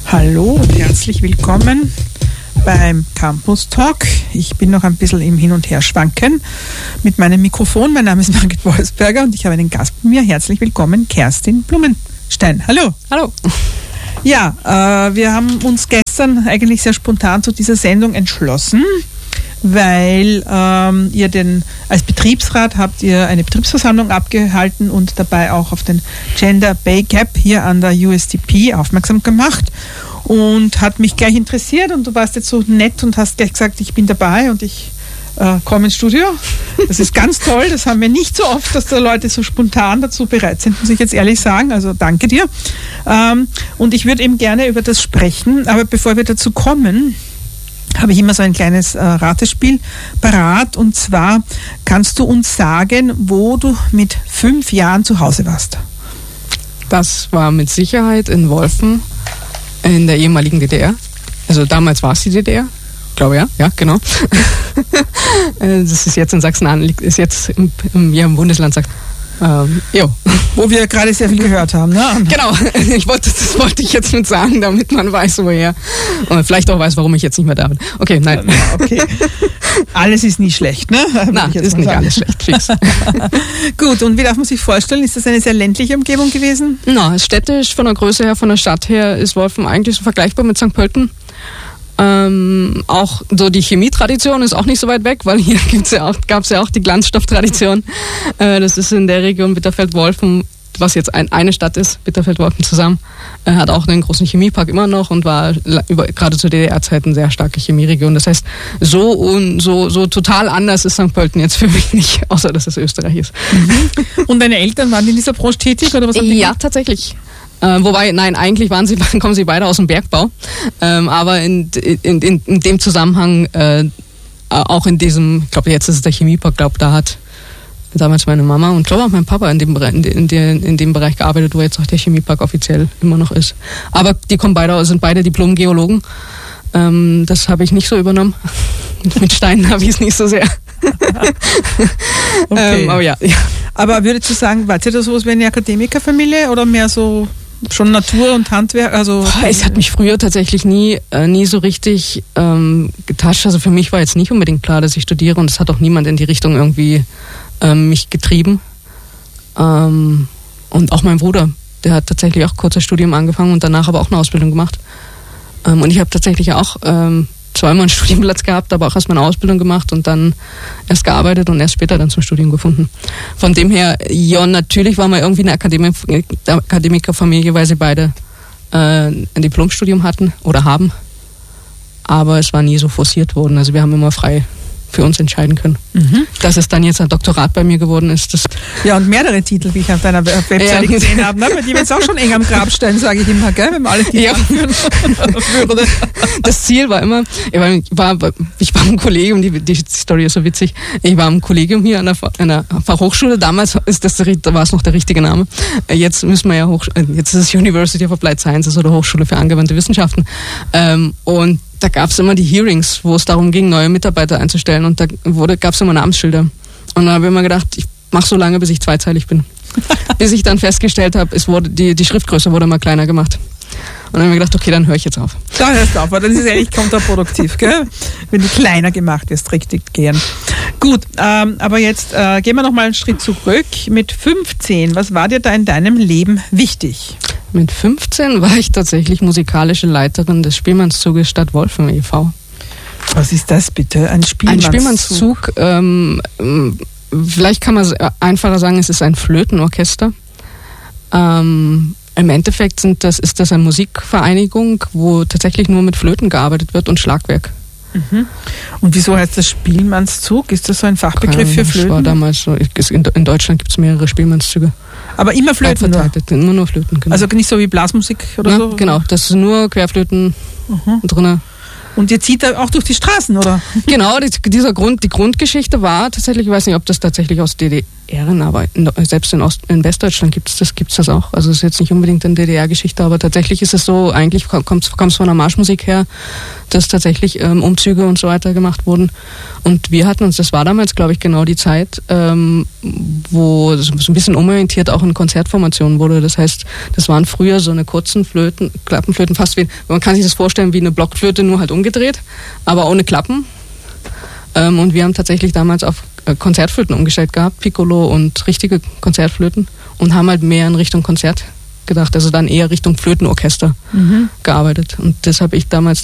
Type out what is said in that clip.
Hallo und herzlich willkommen beim Campus Talk. Ich bin noch ein bisschen im Hin- und Herschwanken mit meinem Mikrofon. Mein Name ist Margit Wolfsberger und ich habe einen Gast bei mir. Herzlich willkommen, Kerstin Blumenstein. Hallo. Hallo. Ja, wir haben uns gestern eigentlich sehr spontan zu dieser Sendung entschlossen, weil ihr als Betriebsrat habt ihr eine Betriebsversammlung abgehalten und dabei auch auf den Gender Pay Gap hier an der USDP aufmerksam gemacht und hat mich gleich interessiert und du warst jetzt so nett und hast gleich gesagt, ich bin dabei und ich komme ins Studio. Das ist ganz toll, das haben wir nicht so oft, dass da Leute so spontan dazu bereit sind, muss ich jetzt ehrlich sagen, also danke dir. Und ich würde eben gerne über das sprechen, aber bevor wir dazu kommen, habe ich immer so ein kleines Ratespiel parat und zwar kannst du uns sagen, wo du mit 5 Jahren zu Hause warst? Das war mit Sicherheit in Wolfen in der ehemaligen DDR. Also damals war es die DDR. Ich glaube ja, genau. Das ist jetzt in Sachsen-Anhalt, ist jetzt im Bundesland Sachsen. Wo wir gerade sehr viel gehört haben, ne? Genau, das wollte ich jetzt mit sagen, damit man weiß, woher. Und vielleicht auch weiß, warum ich jetzt nicht mehr da bin. Okay, nein. Okay. Alles ist nie schlecht, ne? Nein, ist nicht alles schlecht, fix. Gut, und wie darf man sich vorstellen? Ist das eine sehr ländliche Umgebung gewesen? Na, städtisch, von der Größe her, von der Stadt her, ist Wolfen eigentlich so vergleichbar mit St. Pölten. Auch so die Chemietradition ist auch nicht so weit weg, weil hier gab es ja auch die Glanzstofftradition. Das ist in der Region Bitterfeld-Wolfen, was jetzt eine Stadt ist, Bitterfeld-Wolfen zusammen, hat auch einen großen Chemiepark immer noch und war gerade zu DDR-Zeiten eine sehr starke Chemieregion. Das heißt, so total anders ist St. Pölten jetzt für mich nicht, außer dass es Österreich ist. Mhm. Und deine Eltern waren in dieser Branche tätig oder was? Ja, tatsächlich. Wobei, nein, eigentlich kommen sie beide aus dem Bergbau, aber in dem Zusammenhang, auch in diesem, ich glaube jetzt ist es der Chemiepark, da hat damals meine Mama und glaube auch mein Papa in dem Bereich gearbeitet, wo jetzt auch der Chemiepark offiziell immer noch ist. Aber die sind beide Diplom-Geologen. Das habe ich nicht so übernommen. Mit Steinen habe ich es nicht so sehr. Okay. Aber ja. Aber würdest du sagen, wart ihr da sowas wie eine Akademikerfamilie oder mehr so schon Natur und Handwerk? Also es hat mich früher tatsächlich nie so richtig getascht. Also für mich war jetzt nicht unbedingt klar, dass ich studiere und es hat auch niemand in die Richtung irgendwie mich getrieben. Und auch mein Bruder, der hat tatsächlich auch kurz das Studium angefangen und danach aber auch eine Ausbildung gemacht. Und ich habe tatsächlich auch zweimal einen Studienplatz gehabt, aber auch erst mal eine Ausbildung gemacht und dann erst gearbeitet und erst später dann zum Studium gefunden. Von dem her, ja, natürlich waren wir irgendwie eine Akademikerfamilie, weil sie beide ein Diplomstudium hatten oder haben. Aber es war nie so forciert worden. Also wir haben immer frei für uns entscheiden können. Mhm. Dass es dann jetzt ein Doktorat bei mir geworden ist. Ja, und mehrere Titel, wie ich auf deiner Webseite gesehen habe. Ne? Bei dir wird es auch schon eng am Grabstein, sage ich immer, gell? Wenn man alle Titel anführen würde. Das Ziel war immer, ich war im Kollegium, die Story ist so witzig, ich war im Kollegium hier an der Fachhochschule, damals war es noch der richtige Name. Jetzt müssen wir ja jetzt ist es University of Applied Sciences oder Hochschule für angewandte Wissenschaften. Und da gab es immer die Hearings, wo es darum ging, neue Mitarbeiter einzustellen und da gab es immer Namensschilder. Und dann habe ich immer gedacht, ich mache so lange, bis ich zweizeilig bin. Bis ich dann festgestellt habe, die Schriftgröße wurde immer kleiner gemacht. Und dann habe ich mir gedacht, okay, dann höre ich jetzt auf. Da hörst du auf, weil das ist eigentlich kontraproduktiv, gell? Wenn du kleiner gemacht wirst, richtig gern. Gut, aber jetzt gehen wir nochmal einen Schritt zurück. Mit 15, was war dir da in deinem Leben wichtig? Mit 15 war ich tatsächlich musikalische Leiterin des Spielmannszuges Stadt Wolfen e.V. Was ist das bitte? Ein Spielmannszug? Ein Spielmannszug, vielleicht kann man einfacher sagen, es ist ein Flötenorchester. Im Endeffekt ist das eine Musikvereinigung, wo tatsächlich nur mit Flöten gearbeitet wird und Schlagwerk. Mhm. Und wieso heißt das Spielmannszug? Ist das so ein Fachbegriff für Flöten? Das war damals so. In Deutschland gibt es mehrere Spielmannszüge. Aber immer Flöten nur? Immer nur Flöten, genau. Also nicht so wie Blasmusik oder ja, so? Genau, das ist nur Querflöten drin. Und ihr zieht da auch durch die Straßen, oder? Genau, die Grundgeschichte war tatsächlich, ich weiß nicht, ob das tatsächlich aus Ehren, aber selbst in Westdeutschland gibt's das auch. Also es ist jetzt nicht unbedingt eine DDR-Geschichte, aber tatsächlich ist es so, eigentlich kommt es von der Marschmusik her, dass tatsächlich Umzüge und so weiter gemacht wurden. Und wir hatten uns, das war damals, glaube ich, genau die Zeit, wo so ein bisschen umorientiert auch in Konzertformationen wurde. Das heißt, das waren früher so eine kurzen Klappenflöten, fast wie, man kann sich das vorstellen wie eine Blockflöte, nur halt umgedreht, aber ohne Klappen. Und wir haben tatsächlich damals auf Konzertflöten umgestellt gehabt, Piccolo und richtige Konzertflöten, und haben halt mehr in Richtung Konzert gedacht, also dann eher Richtung Flötenorchester gearbeitet. Und das habe ich damals